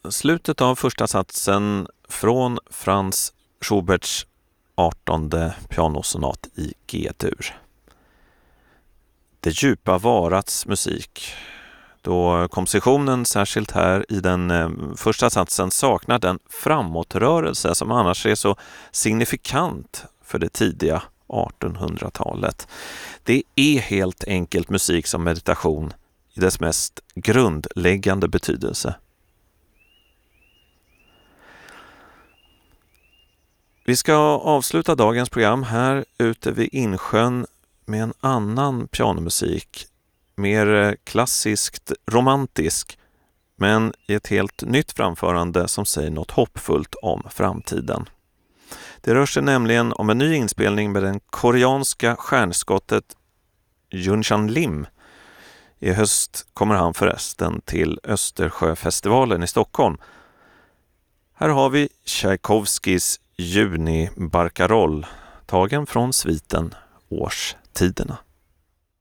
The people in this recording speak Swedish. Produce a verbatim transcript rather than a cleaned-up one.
slutet av första satsen från Franz Schuberts artonde pianosonat i G-dur. Det djupa varats musik, då kompositionen särskilt här i den första satsen saknar den framåtrörelse som annars är så signifikant för det tidiga artonhundratalet. Det är helt enkelt musik som meditation i dess mest grundläggande betydelse. Vi ska avsluta dagens program här ute vid Insjön med en annan pianomusik, mer klassiskt romantisk, men i ett helt nytt framförande som säger något hoppfullt om framtiden. Det rör sig nämligen om en ny inspelning med den koreanska stjärnskottet Yunchan Lim. I höst kommer han förresten till Östersjöfestivalen i Stockholm. Här har vi Tchaikovskis Juni Barcarolle, tagen från sviten Årstiderna.